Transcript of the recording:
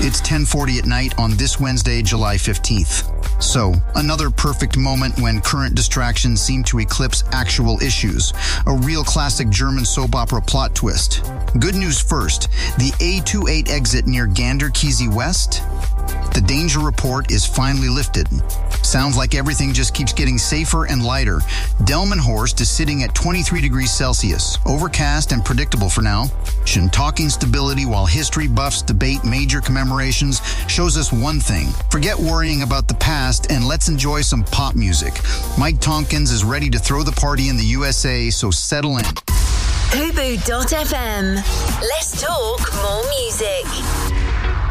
It's 10:40 at night on this Wednesday, July 15th. So, another perfect moment when current distractions seem to eclipse actual issues. A real classic German soap opera plot twist. Good news first, the A28 exit near Gander-Keezy West? The danger report is finally lifted. Sounds like everything just keeps getting safer and lighter. Delmenhorst is sitting at 23 degrees Celsius, overcast and predictable for now. Talking stability while history buffs debate major commemorations shows us one thing. Forget worrying about the past and let's enjoy some pop music. Mike Tompkins is ready to throw the party in the USA, so settle in. Hubu.fm. Let's talk more music.